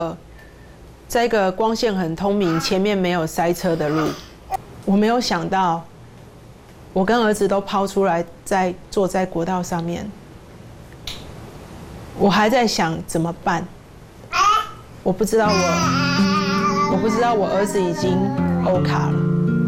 在一个光线很通明、前面没有塞车的路，我没有想到，我跟儿子都抛出来，坐在国道上面，我还在想怎么办。我不知道我儿子已经欧卡了。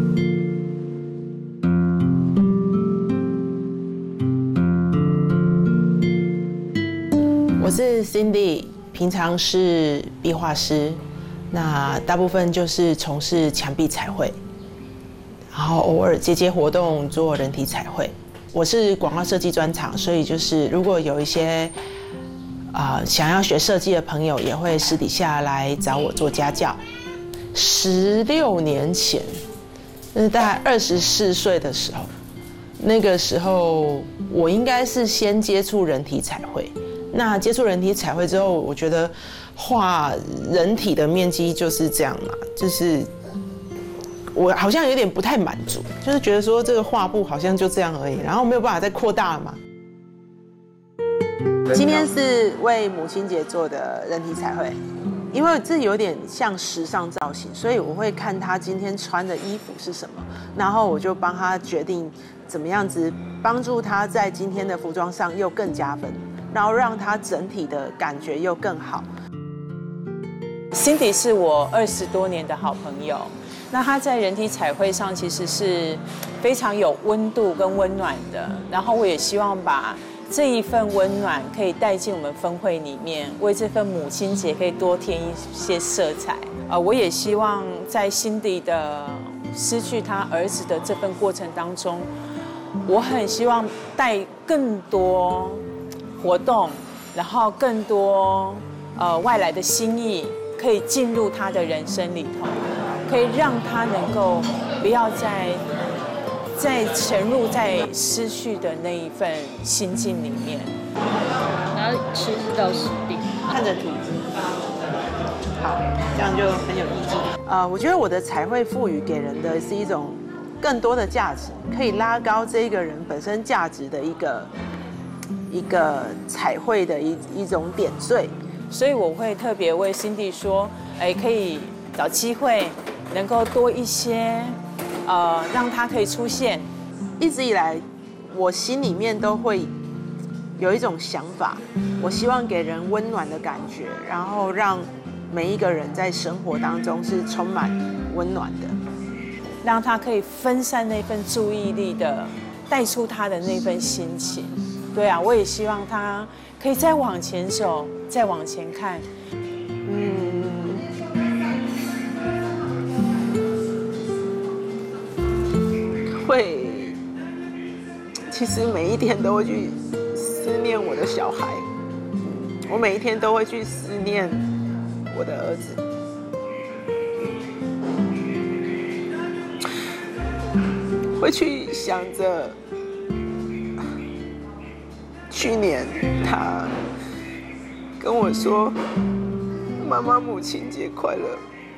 我是 Cindy， 平常是壁画师。那大部分就是从事墙壁彩绘，然后偶尔接活动做人体彩绘。我是广告设计专长，所以就是如果有一些想要学设计的朋友，也会私底下来找我做家教。16年前，那是大概24岁的时候，那个时候我应该是先接触人体彩绘。那接触人体彩绘之后，我觉得画人体的面积就是这样嘛，就是我好像有点不太满足，就是觉得说这个画布好像就这样而已，然后没有办法再扩大了嘛。今天是为母亲节做的人体彩绘，因为这有点像时尚造型，所以我会看她今天穿的衣服是什么，然后我就帮她决定怎么样子帮助她在今天的服装上又更加分。然后让它整体的感觉又更好。 Cindy 是我20多年的好朋友，那她在人体彩绘上其实是非常有温度跟温暖的。然后我也希望把这一份温暖可以带进我们分会里面，为这份母亲节可以多添一些色彩。我也希望在 Cindy 的失去她儿子的这份过程当中，我很希望带更多活动，然后更多外来的心意可以进入他的人生里头，可以让他能够不要再沉入在失去的那一份心境里面。 然后吃到实地， 看着图，好，这样就很有意境。我觉得我的彩绘赋予给人的是一种更多的价值，可以拉高这个人本身价值的一个彩绘的一种点缀， 所以我会特别为 Cindy 说，可以找机会能够多一些，让他可以出现。 一直以来，我心里面都会有一种想法，我希望给人温暖的感觉，然后让每一个人在生活当中是充满温暖的， 让他可以分散那份注意力的，带出他的那份心情。对啊，我也希望他可以再往前走，再往前看。 会，其实每一天都会去思念我的小孩，我每一天都会去思念我的儿子。会去想着去年他跟我说：“妈妈，母亲节快乐。”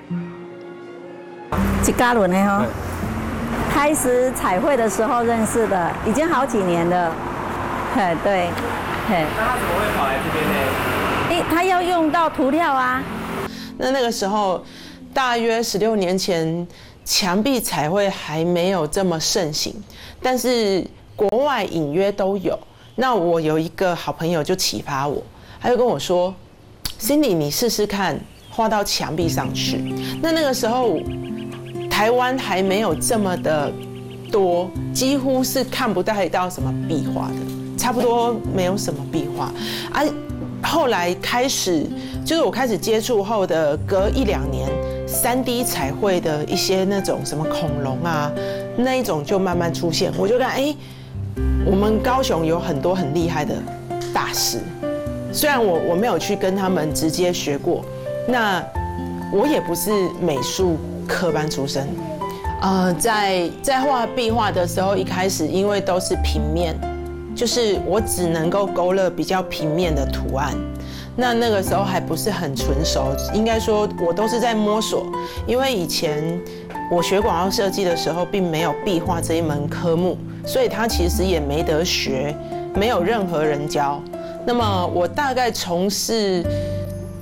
一家人的哦，开始彩绘的时候认识的，已经好几年了。对， 那他怎么会跑来这边呢？ 他要用到涂料啊。 那个时候，大约16年前，墙壁彩绘还没有这么盛行，但是国外隐约都有。那我有一个好朋友就启发我，他就跟我说 ：“Cindy， 你试试看画到墙壁上去。”那个时候，台湾还没有这么的多，几乎是看不太到什么壁画的，差不多没有什么壁画啊。后来开始，就是我开始接触后的隔1-2年，3D 彩绘的一些那种什么恐龙啊，那一种就慢慢出现。我就看，我们高雄有很多很厉害的大师，虽然我没有去跟他们直接学过，那我也不是美术科班出身。在画壁画的时候，一开始因为都是平面。就是我只能够勾勒比较平面的图案，那个时候还不是很纯熟，应该说我都是在摸索，因为以前我学广告设计的时候并没有壁画这一门科目，所以它其实也没得学，没有任何人教。那么我大概从事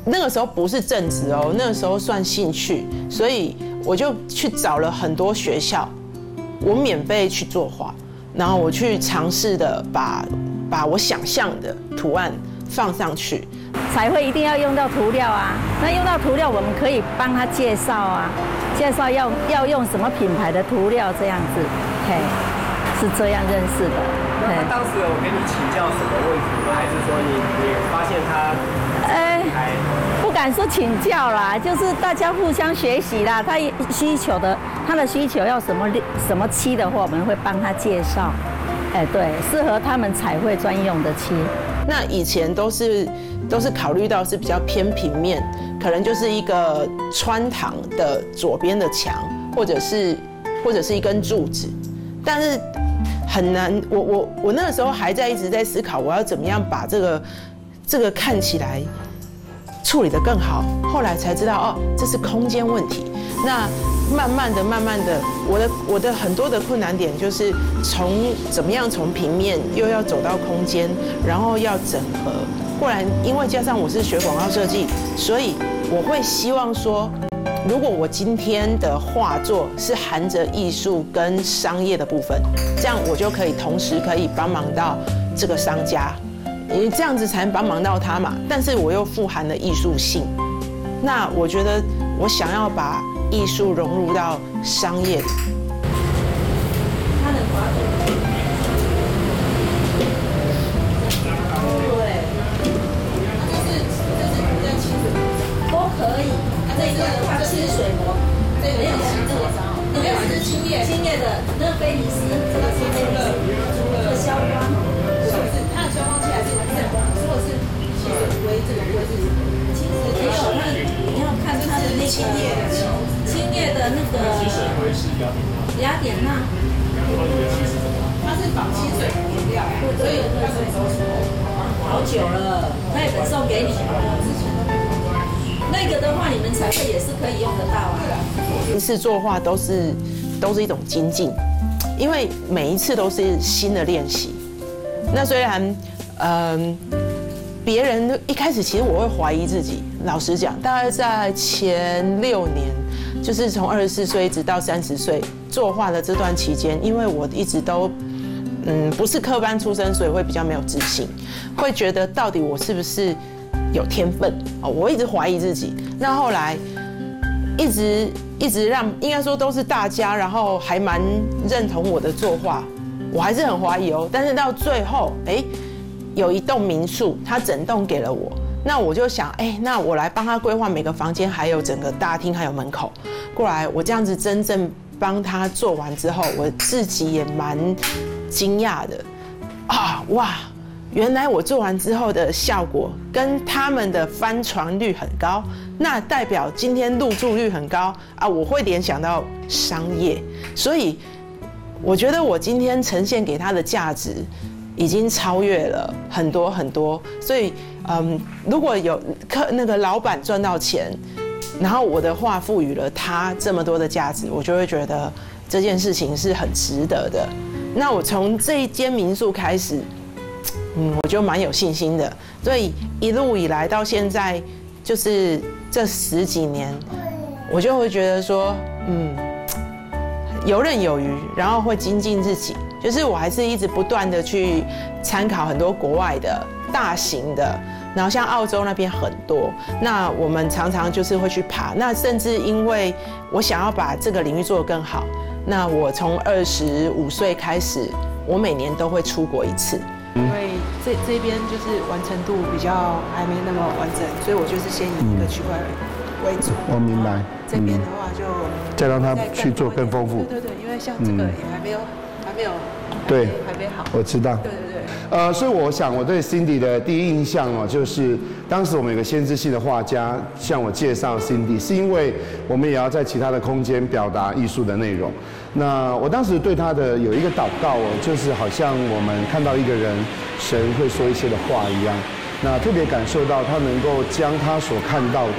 那个时候不是正职哦，那个时候算兴趣，所以我就去找了很多学校，我免费去作画，然后我去尝试的把我想象的图案放上去。 彩绘一定要用到涂料啊，那用到涂料，我们可以帮他介绍啊，介绍要用什么品牌的涂料这样子，嘿，是这样认识的。 那他当时有跟你请教什么问题吗？还是说你发现他？ 不敢说请教啦，就是大家互相学习啦。他的需求要什么漆的话，我们会帮他介绍。对，适合他们彩绘专用的漆。 那以前都是考虑到是比较偏平面，可能就是一个穿堂的左边的墙，或者是一根柱子，但是很难。我那个时候还一直在思考，我要怎么样把这个看起来处理得更好。后来才知道哦，这是空间问题。那慢慢的，我的很多的困难点就是怎么样从平面又要走到空间，然后要整合。不然，因为加上我是学广告设计，所以我会希望说，如果我今天的画作是含着艺术跟商业的部分，这样我就可以同时可以帮忙到这个商家，因为这样子才能帮忙到他嘛。但是我又富含了艺术性，那我觉得我想要把艺术融入到商业里。 青叶的那个菲尼斯，这个是菲尼斯，这个消光，它的消光器还是正光，如果是汽水灰，这个灰是青色。没有，那你要看它的那个青叶的那个雅典娜，它是仿清水颜料，所以好久了，那一本送给你。那个的话，你们彩绘也是可以用得到啊。 一次作画都是一种精进，因为每一次都是新的练习。那虽然别人一开始其实我会怀疑自己，老实讲，大概在前6年，就是从24岁一直到30岁作画的这段期间，因为我一直都不是科班出身，所以会比较没有自信，会觉得到底我是不是有天分哦，我一直怀疑自己。那后来一直让应该说都是大家，然后还蛮认同我的作画，我还是很怀疑哦。但是到最后，有一栋民宿，它整栋给了我，那我就想，那我来帮他规划每个房间，还有整个大厅，还有门口。过来，我这样子真正帮他做完之后，我自己也蛮惊讶的啊！哇，原来我做完之后的效果跟他们的翻船率很高，那代表今天入住率很高啊！我会联想到商业，所以我觉得我今天呈现给他的价值已经超越了很多很多。所以，如果有那个老板赚到钱，然后我的画赋予了他这么多的价值，我就会觉得这件事情是很值得的。那我从这一间民宿开始，我就蛮有信心的。所以一路以来到现在，就是这10几年，我就会觉得说，游刃有余，然后会精进自己。就是我还是一直不断的去参考很多国外的大型的，然后像澳洲那边很多，那我们常常就是会去爬。那甚至因为我想要把这个领域做得更好，那我从25岁开始，我每年都会出国1次。 因为这边就是完成度比较还没那么完整，所以我就是先以一个区块为主。 我明白。 这边的话就再让他去做更丰富。 对，因为像这个也还没有， 对， 还没好。 我知道。对。所以我想我对 Cindy 的第一印象哦，就是当时我们有个先知性的画家向我介绍 Cindy， 是因为我们也要在其他的空间表达艺术的内容。那我当时对他的有一个祷告哦，就是好像我们看到一个人，神会说一些的话一样。那特别感受到他能够将他所看到的，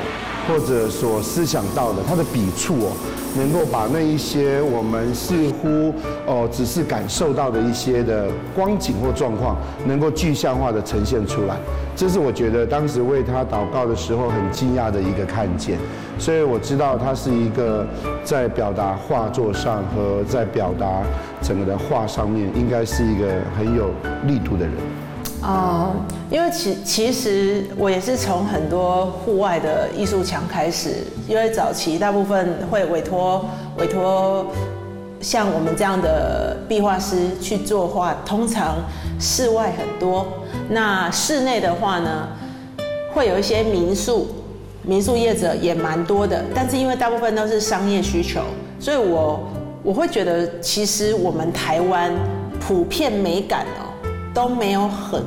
或者所思想到的，它的笔触能够把那一些我们似乎只是感受到的一些的光景或状况，能够具象化的呈现出来。这是我觉得当时为他祷告的时候很惊讶的一个看见，所以我知道他是一个在表达画作上和在表达整个的画上面，应该是一个很有力度的人。 因为其实我也是从很多户外的艺术墙开始，因为早期大部分会委托像我们这样的壁画师去作画，通常室外很多。那室内的话呢，会有一些民宿业者也蛮多的，但是因为大部分都是商业需求，所以我会觉得，其实我们台湾普遍美感都没有很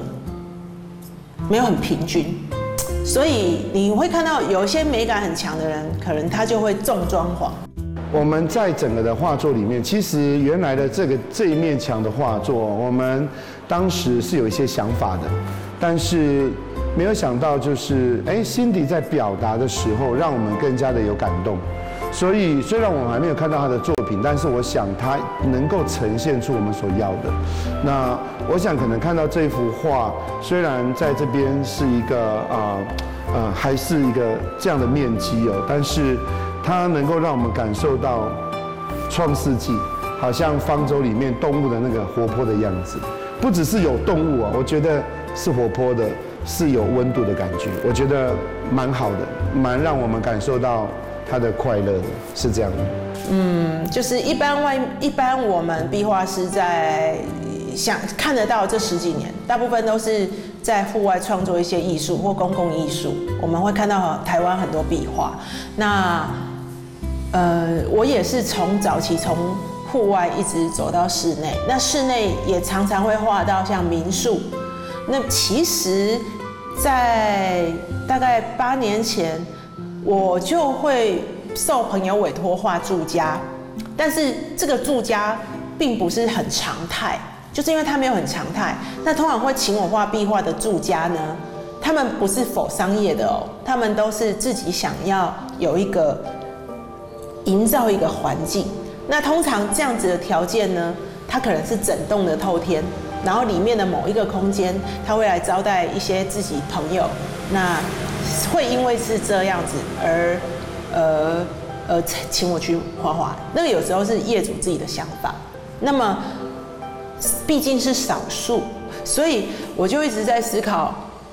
平均，所以你会看到有一些美感很强的人，可能他就会重装潢。 我们在整个的画作里面，其实原来的这一面墙的画作，我们当时是有一些想法的，但是没有想到就是Cindy 在表达的时候，让我们更加的有感动。所以虽然我们还没有看到他的作品，但是我想他能够呈现出我们所要的。那我想可能看到这幅画，虽然在这边是一个还是一个这样的面积但是它能够让我们感受到创世纪，好像方舟里面动物的那个活泼的样子。不只是有动物我觉得是活泼的，是有温度的感觉。我觉得蛮好的，蛮让我们感受到他的快乐的，是这样的。 就是一般我们壁画师在看得到这10几年，大部分都是在户外创作一些艺术或公共艺术。我们会看到台湾很多壁画。那我也是从早期从户外一直走到室内，那室内也常常会画到像民宿。那其实，在大概8年前，我就会受朋友委托画住家，但是这个住家并不是很常态，就是因为它没有很常态。那通常会请我画壁画的住家呢，他们不是否商业的他们都是自己想要有一个营造一个环境。那通常这样子的条件呢，它可能是整栋的透天，然后里面的某一个空间，他会来招待一些自己朋友。那会因为是这样子而请我去画画，那个有时候是业主自己的想法。那么毕竟是少数，所以我就一直在思考，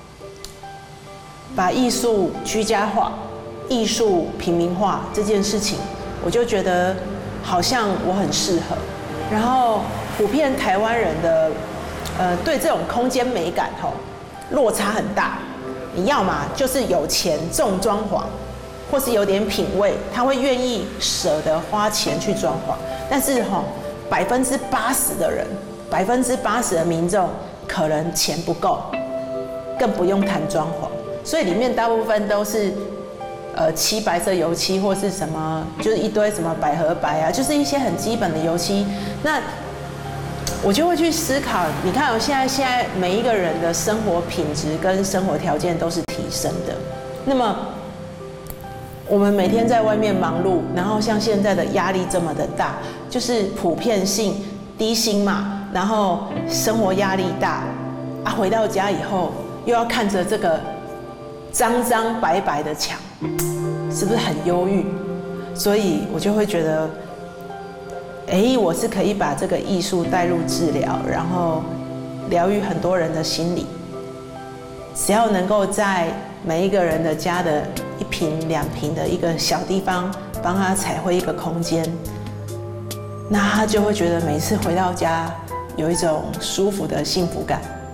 把艺术居家化、艺术平民化这件事情，我就觉得好像我很适合。然后普遍台湾人的对这种空间美感落差很大。你要嘛就是有钱重装潢，或是有点品味，他会愿意舍得花钱去装潢。但是80%的人，80%的民众可能钱不够，更不用谈装潢。所以里面大部分都是漆白色油漆，或是什么就是一堆什么百合白啊，就是一些很基本的油漆。那我就会去思考，你看现在每一个人的生活品质跟生活条件都是提升的。那么我们每天在外面忙碌，然后像现在的压力这么的大，就是普遍性低薪嘛，然后生活压力大回到家以后又要看着这个脏脏白白的墙，是不是很忧郁？所以我就会觉得我是可以把这个艺术带入治疗，然后疗愈很多人的心理。只要能够在每一个人的家的1坪2坪的一个小地方，帮他彩绘一个空间，那他就会觉得每次回到家有一种舒服的幸福感。